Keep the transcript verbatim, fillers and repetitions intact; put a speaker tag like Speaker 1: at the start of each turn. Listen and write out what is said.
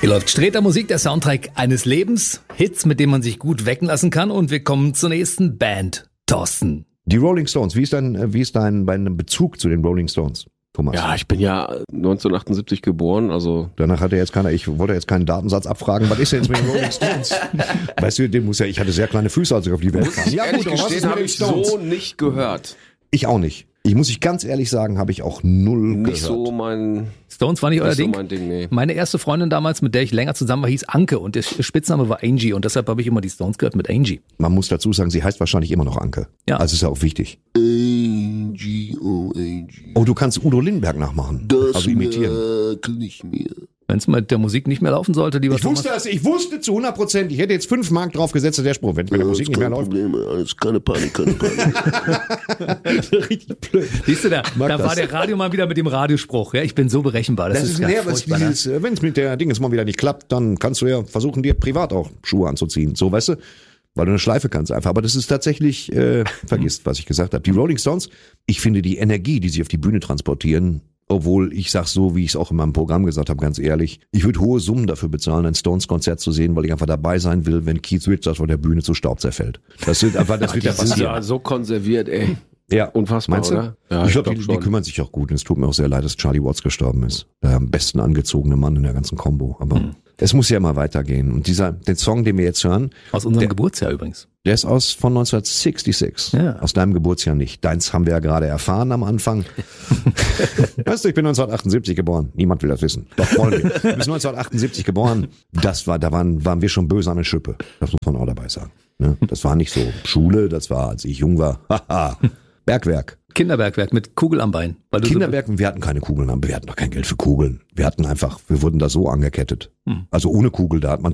Speaker 1: Hier läuft Sträter Musik, der Soundtrack eines Lebens. Hits, mit denen man sich gut wecken lassen kann. Und wir kommen zur nächsten Band. Thorsten.
Speaker 2: Die Rolling Stones, wie ist dein, wie ist dein, dein Bezug zu den Rolling Stones, Thomas?
Speaker 3: Ja, ich bin ja neunzehnhundertachtundsiebzig geboren, also...
Speaker 2: Danach hatte jetzt keiner, ich wollte jetzt keinen Datensatz abfragen, was ist denn jetzt mit den Rolling Stones? Weißt du, den muss ja, ich hatte sehr kleine Füße, als ich auf die Welt kam.
Speaker 3: Ja gut, was ist mit den Stones? So nicht gehört.
Speaker 2: Ich auch nicht. Ich muss ich ganz ehrlich sagen, habe ich auch null
Speaker 3: Nicht
Speaker 2: gehört.
Speaker 3: so mein...
Speaker 1: Stones war nicht euer
Speaker 3: Nicht so
Speaker 1: Ding?
Speaker 3: mein Ding, nee.
Speaker 1: Meine erste Freundin damals, mit der ich länger zusammen war, hieß Anke und der Spitzname war Angie und deshalb habe ich immer die Stones gehört mit Angie.
Speaker 2: Man muss dazu sagen, sie heißt wahrscheinlich immer noch Anke.
Speaker 1: Ja.
Speaker 2: Also ist ja auch wichtig.
Speaker 3: Angie, oh Angie.
Speaker 2: Oh, du kannst Udo Lindenberg nachmachen.
Speaker 3: Das
Speaker 2: also imitieren.
Speaker 3: merke ich mir.
Speaker 1: Wenn es mit der Musik nicht mehr laufen sollte, lieber
Speaker 2: Ich
Speaker 1: Thomas.
Speaker 2: wusste das, ich wusste zu hundert Prozent, ich hätte jetzt fünf Mark drauf gesetzt, der Spruch, wenn es mit der Musik nicht mehr läuft.
Speaker 3: Probleme, alles keine Panik, keine Panik.
Speaker 2: Richtig blöd.
Speaker 1: Siehst du, da,
Speaker 2: Mag
Speaker 1: da
Speaker 2: das.
Speaker 1: war der Radiomann wieder mit dem Radiospruch. Ja, ich bin so berechenbar. Das,
Speaker 2: Das,
Speaker 1: ist
Speaker 2: ist
Speaker 1: ganz
Speaker 2: näher, was
Speaker 1: furchtbar, ne?
Speaker 2: dieses, wenn es mit der Dinges mal wieder nicht klappt, dann kannst du ja versuchen, dir privat auch Schuhe anzuziehen. So, weißt du? Weil du eine Schleife kannst einfach. Aber das ist tatsächlich, äh, vergisst, was ich gesagt habe. Die Rolling Stones, ich finde die Energie, die sie auf die Bühne transportieren, obwohl ich sag so, wie ich es auch in meinem Programm gesagt habe, ganz ehrlich, ich würde hohe Summen dafür bezahlen, ein Stones-Konzert zu sehen, weil ich einfach dabei sein will, wenn Keith Richards von der Bühne zu Staub zerfällt. Das wird einfach, das wird ja
Speaker 3: Die sind
Speaker 2: passieren.
Speaker 3: ja so konserviert, ey.
Speaker 2: Ja,
Speaker 3: Unfassbar,
Speaker 2: meinst du?
Speaker 3: oder? Ja,
Speaker 2: ich
Speaker 3: ich
Speaker 2: glaube,
Speaker 3: glaub
Speaker 2: die,
Speaker 3: schon.
Speaker 2: die kümmern sich auch gut. Und es tut mir auch sehr leid, dass Charlie Watts gestorben ist. Der am besten angezogene Mann in der ganzen Combo. Aber
Speaker 1: Mhm.
Speaker 2: es muss ja immer weitergehen. Und dieser, den Song, den wir jetzt hören,
Speaker 1: Aus unserem
Speaker 2: Der-
Speaker 1: Geburtsjahr übrigens.
Speaker 2: der ist aus von neunzehnhundertsechsundsechzig.
Speaker 1: Ja.
Speaker 2: Aus deinem Geburtsjahr nicht. Deins haben wir ja gerade erfahren am Anfang. Weißt du, ich bin neunzehnhundertachtundsiebzig geboren. Niemand will das wissen. Doch wollen wir. Du bist neunzehnhundertachtundsiebzig geboren. Das war, da waren, waren wir schon böse an der Schippe. Das muss man auch dabei sagen. Ne? Das war nicht so Schule, das war, als ich jung war. Haha. Bergwerk.
Speaker 1: Kinderbergwerk mit Kugel am Bein. Weil du
Speaker 2: Kinderberg, wir hatten keine Kugeln, wir hatten doch kein Geld für Kugeln. Wir hatten einfach, wir wurden da so angekettet. Also ohne Kugel, da hat man